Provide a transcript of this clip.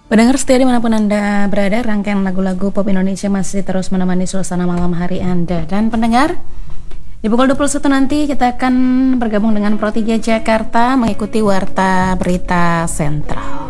Pendengar setia dimanapun Anda berada, rangkaian lagu-lagu pop Indonesia masih terus menemani suasana malam hari Anda. Dan pendengar, di pukul 21 nanti kita akan bergabung dengan Pro 3 Jakarta mengikuti Warta Berita Sentral.